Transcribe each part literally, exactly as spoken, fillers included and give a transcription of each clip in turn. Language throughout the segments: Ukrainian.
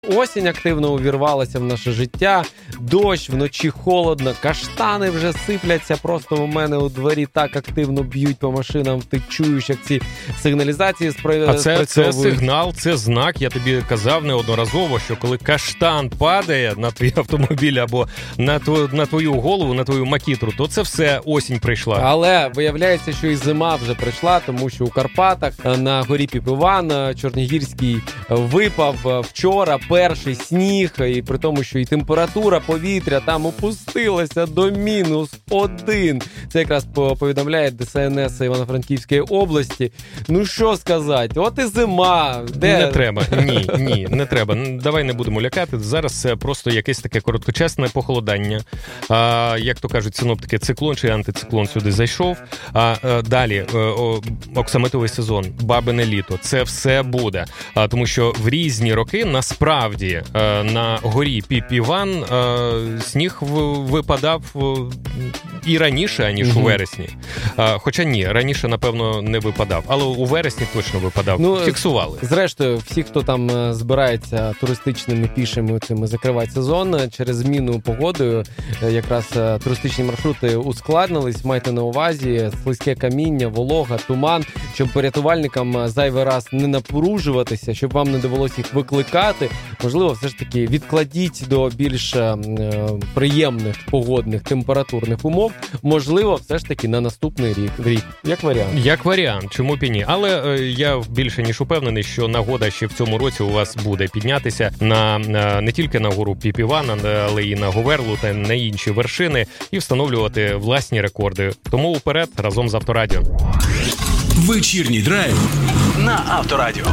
Осінь активно увірвалася в наше життя, дощ, вночі холодно, каштани вже сипляться просто у мене у дворі, так активно б'ють по машинам, ти чуєш, як ці сигналізації спрацьовують. А це, це сигнал, це знак, я тобі казав неодноразово, що коли каштан падає на твій автомобіль або на твою, на твою голову, на твою макітру, то це все осінь прийшла. Але виявляється, що і зима вже прийшла, тому що у Карпатах на горі Піп-Іван Чорногірський випав вчора перший сніг, і при тому, що і температура повітря там опустилася до мінус один. Це якраз повідомляє Де Се Ен Ес Івано-Франківської області. Ну що сказати, от і зима. Де... Не треба, ні, ні, не треба. Давай не будемо лякати. Зараз це просто якесь таке короткочасне похолодання. А, як то кажуть синоптики, циклон чи антициклон сюди зайшов. А, а далі о, оксамитовий сезон, бабине літо. Це все буде. А, тому що в різні роки насправді на горі Піп-Іван сніг випадав і раніше, аніж угу. у вересні. Хоча ні, раніше, напевно, не випадав. Але у вересні точно випадав. Ну, фіксували. Зрештою, всі, хто там збирається туристичними пішими цими закривати сезон, через зміну погодою, якраз туристичні маршрути ускладнились. Майте на увазі слизьке каміння, волога, туман, щоб рятувальникам зайвий раз не напружуватися, щоб вам не довелося їх викликати. Можливо, все ж таки відкладіть до більш е, приємних погодних температурних умов. Можливо, все ж таки на наступний рік. рік. Як варіант. Як варіант, чому б і ні. Але е, я більше ніж упевнений, що нагода ще в цьому році у вас буде піднятися на, на не тільки на гору Піп-Іван, але і на Говерлу та на інші вершини і встановлювати власні рекорди. Тому вперед, разом з Авторадіо. Вечірній драйв на Авторадіо.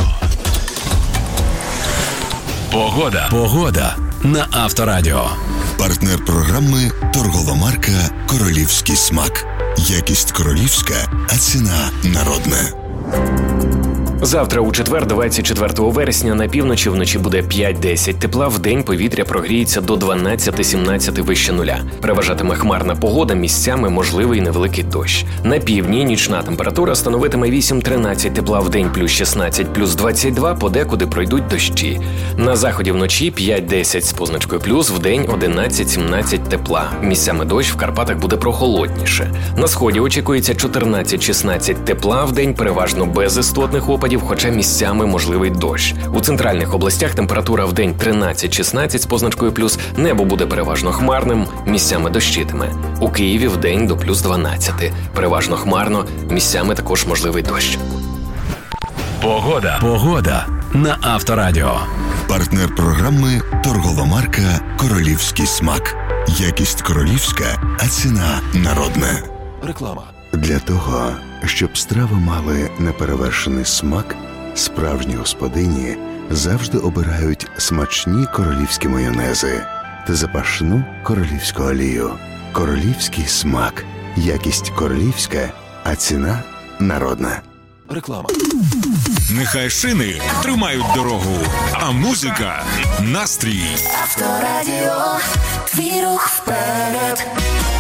Погода. Погода на Авторадіо. Партнер програми торгова марка «Королівський смак». Якість королівська, а ціна народна. Завтра у четвер, двадцять четвертого вересня, на півночі вночі буде п'ять-десять тепла, вдень повітря прогріється до дванадцять-сімнадцять вище нуля. Переважатиме хмарна погода, місцями можливий невеликий дощ. На півдні нічна температура становитиме вісім-тринадцять тепла, вдень плюс шістнадцять, плюс двадцять два, подекуди пройдуть дощі. На заході вночі п'ять-десять з позначкою плюс, вдень одинадцять-сімнадцять тепла. Місцями дощ, в Карпатах буде прохолодніше. На сході очікується чотирнадцять-шістнадцять тепла, вдень переважно без істотних опадів, хоча місцями можливий дощ. У центральних областях температура вдень тринадцять-шістнадцять з позначкою плюс, небо буде переважно хмарним, місцями дощитиме. У Києві вдень до плюс дванадцять. Переважно хмарно, місцями також можливий дощ. Погода. Погода на Авторадіо. Партнер програми торгова марка «Королівський смак». Якість королівська, а ціна народна. Реклама. Для того, щоб страви мали неперевершений смак, справжні господині завжди обирають смачні королівські майонези та запашну королівську олію. Королівський смак. Якість королівська, а ціна народна. Реклама. Нехай шини тримають дорогу, а музика – настрій. Авторадіо, твій рух вперед.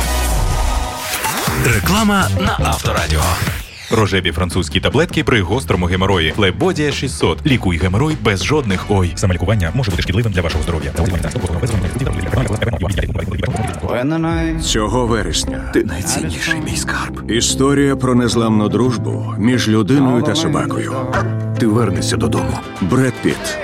Реклама на Авторадіо. Рожеві французькі таблетки при гострому геморої. Флебодія шістсот. Лікуй геморой без жодних ой. Самолікування може бути шкідливим для вашого здоров'я. Цього вересня ти найцінніший мій скарб. Історія про незламну дружбу між людиною та собакою. Ти вернешся додому. Бред Пітт.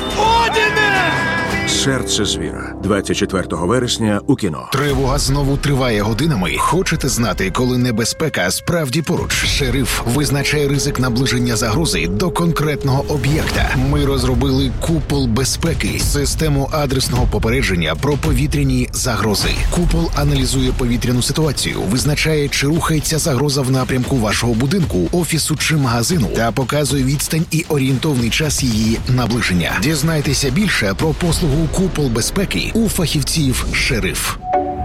Серце звіра. двадцять четвертого вересня у кіно. Тривога знову триває годинами. Хочете знати, коли небезпека справді поруч? Шериф визначає ризик наближення загрози до конкретного об'єкта. Ми розробили купол безпеки, систему адресного попередження про повітряні загрози. Купол аналізує повітряну ситуацію, визначає, чи рухається загроза в напрямку вашого будинку, офісу чи магазину, та показує відстань і орієнтовний час її наближення. Дізнайтеся більше про послугу «Купол безпеки» у фахівців «Шериф».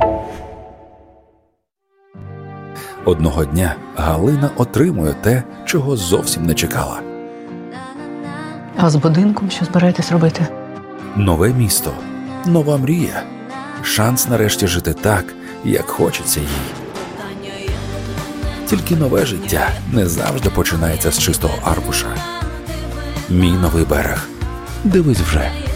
Одного дня Галина отримує те, чого зовсім не чекала. А з будинком що збираєтесь робити? Нове місто, нова мрія. Шанс нарешті жити так, як хочеться їй. Тільки нове життя не завжди починається з чистого аркуша. Мій новий берег. Дивись вже.